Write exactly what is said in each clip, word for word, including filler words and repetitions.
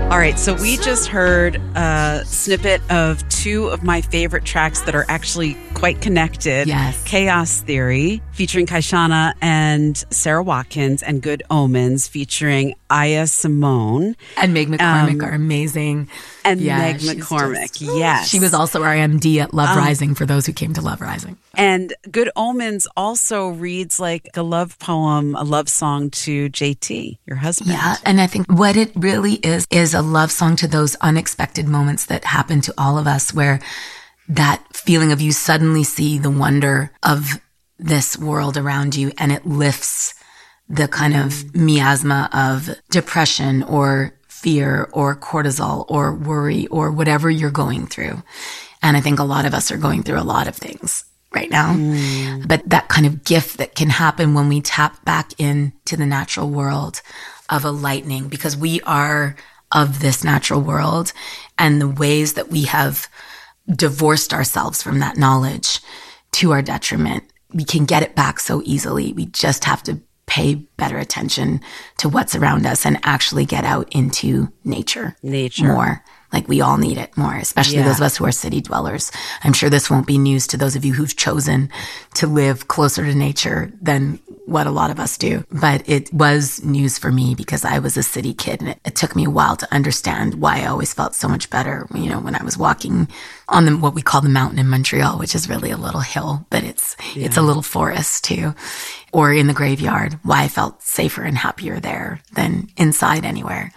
All right, so we just heard a snippet of two of my favorite tracks that are actually quite connected. Yes. Chaos Theory, featuring Kaishana and Sarah Watkins, and Good Omens, featuring Aya Simone. And Meg McCormick Um, are amazing. And Yeah, Meg she's McCormick, just- yes. She was also our M D at Love Um, Rising, for those who came to Love Rising. And Good Omens also reads like a love poem, a love song to J T, your husband. Yeah, and I think what it really is, is a love song to those unexpected moments that happen to all of us, where that feeling of you suddenly see the wonder of this world around you, and it lifts the kind of miasma of depression or fear or cortisol or worry or whatever you're going through. And I think a lot of us are going through a lot of things right now. Mm. But that kind of gift that can happen when we tap back into the natural world of a lightning, because we are of this natural world, and the ways that we have divorced ourselves from that knowledge to our detriment, we can get it back so easily. We just have to pay better attention to what's around us and actually get out into nature. Nature. More. Like, we all need it more, especially Yeah. those of us who are city dwellers. I'm sure this won't be news to those of you who've chosen to live closer to nature than what a lot of us do. But it was news for me because I was a city kid, and it, it took me a while to understand why I always felt so much better, you know, when I was walking on the, what we call the mountain in Montreal, which is really a little hill, but it's, yeah. it's a little forest too. Or in the graveyard, why I felt safer and happier there than inside anywhere.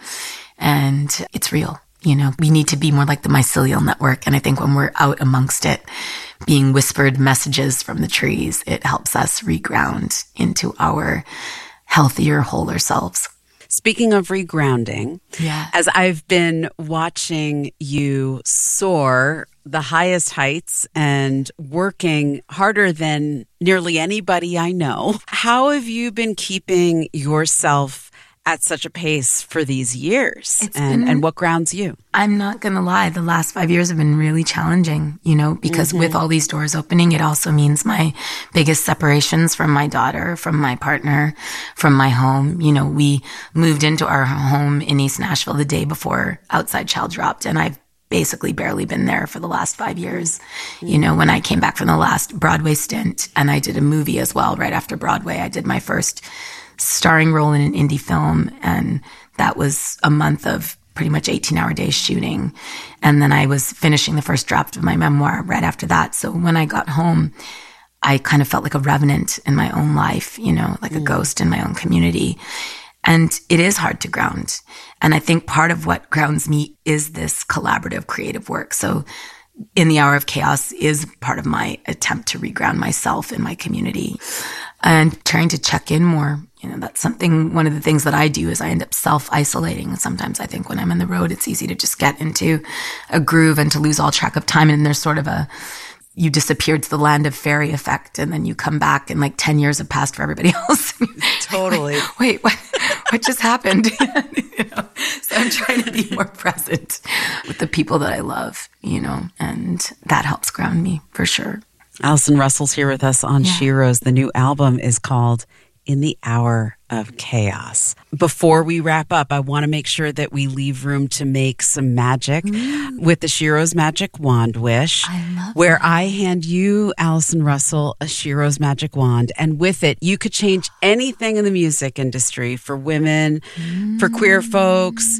And it's real. You know, we need to be more like the mycelial network. And I think when we're out amongst it, being whispered messages from the trees, it helps us reground into our healthier, wholer selves. Speaking of regrounding, yeah. as I've been watching you soar the highest heights and working harder than nearly anybody I know, how have you been keeping yourself at such a pace for these years? And, been, and what grounds you? I'm not going to lie. The last five years have been really challenging, you know, because mm-hmm. with all these doors opening, it also means my biggest separations from my daughter, from my partner, from my home. You know, we moved into our home in East Nashville the day before Outside Child dropped, and I've basically barely been there for the last five years. Mm-hmm. You know, when I came back from the last Broadway stint, and I did a movie as well right after Broadway, I did my first starring role in an indie film, and that was a month of pretty much eighteen hour days shooting. And then I was finishing the first draft of my memoir right after that. So when I got home, I kind of felt like a revenant in my own life, you know, like mm. a ghost in my own community. And it is hard to ground. And I think part of what grounds me is this collaborative creative work. So In the Hour of Chaos is part of my attempt to reground myself in my community and trying to check in more. You know, that's something, one of the things that I do is I end up self-isolating. And sometimes I think when I'm on the road, it's easy to just get into a groove and to lose all track of time. And there's sort of a, you disappeared to the land of fairy effect, and then you come back and like ten years have passed for everybody else. Totally. Wait, what, what just happened? You know? So I'm trying to be more present with the people that I love, you know, and that helps ground me for sure. Allison Russell's here with us on Yeah. She Rose. The new album is called In the Hour of Chaos. Before we wrap up, I want to make sure that we leave room to make some magic mm. with the She Rose Magic Wand Wish, I love where that. I hand you, Allison Russell, a She Rose Magic Wand. And with it, you could change anything in the music industry for women, mm. for queer folks,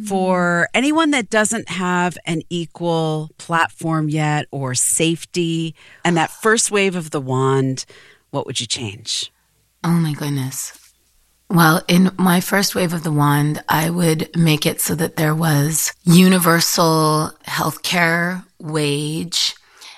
for anyone that doesn't have an equal platform yet or safety. And that first wave of the wand, what would you change? Oh my goodness. Well, in my first wave of the wand, I would make it so that there was universal healthcare, wage,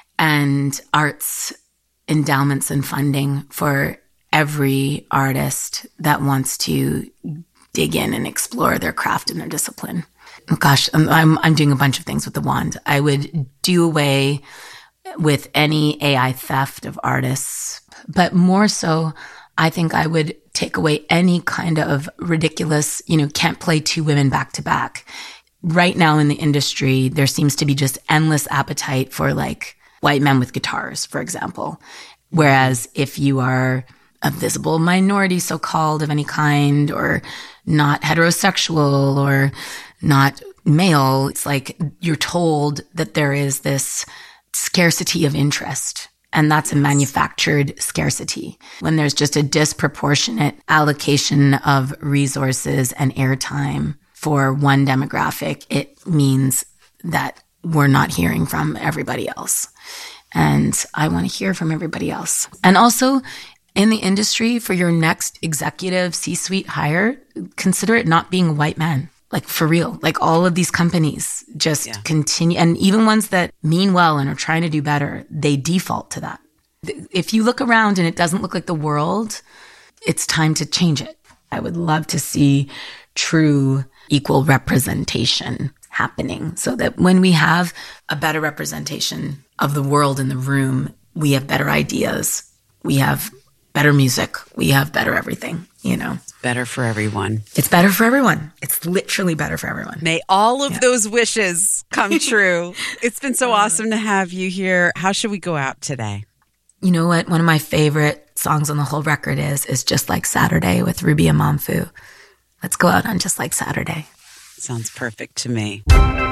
and arts endowments and funding for every artist that wants to dig in and explore their craft and their discipline. Gosh, I'm, I'm, I'm doing a bunch of things with the wand. I would do away with any A I theft of artists, but more so, I think I would take away any kind of ridiculous, you know, can't play two women back to back. Right now in the industry, there seems to be just endless appetite for like white men with guitars, for example. Whereas if you are a visible minority, so-called, of any kind, or not heterosexual, or not male, it's like you're told that there is this scarcity of interest. And that's a manufactured scarcity. When there's just a disproportionate allocation of resources and airtime for one demographic, it means that we're not hearing from everybody else. And I want to hear from everybody else. And also in the industry, for your next executive C-suite hire, consider it not being a white man. Like for real, like all of these companies just yeah. continue. And even ones that mean well and are trying to do better, they default to that. If you look around and it doesn't look like the world, it's time to change it. I would love to see true equal representation happening so that when we have a better representation of the world in the room, we have better ideas, we have better music, we have better everything, you know. It's better for everyone. It's better for everyone. It's literally better for everyone. May all of yeah. those wishes come true. It's been so awesome to have you here. How should we go out today? You know what? One of my favorite songs on the whole record is is Just Like Saturday with Ruby Amanfu. Let's go out on Just Like Saturday. Sounds perfect to me.